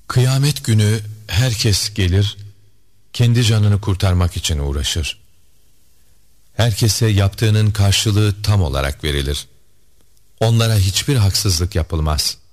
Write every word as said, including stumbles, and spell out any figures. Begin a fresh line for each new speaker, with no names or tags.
Kıyamet günü herkes gelir, kendi canını kurtarmak için uğraşır. Herkese yaptığının karşılığı tam olarak verilir. Onlara hiçbir haksızlık yapılmaz.